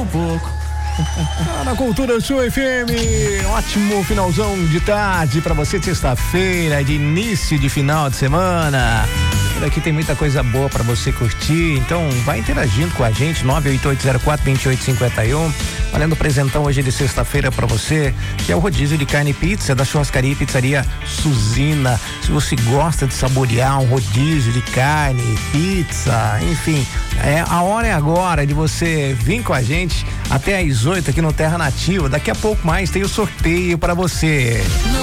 pouco. Na Cultura Show FM, ótimo finalzão de tarde pra você, sexta-feira, de início de final de semana. Por aqui tem muita coisa boa pra você curtir, então vai interagindo com a gente, 988042851. Valendo presentão hoje de sexta-feira pra você, que é o rodízio de carne e pizza da churrascaria e pizzaria Suzina. Se você gosta de saborear um rodízio de carne, pizza, enfim, a hora é agora de você vir com a gente até às 8 aqui no Terra Nativa. Daqui a pouco mais tem o sorteio pra você.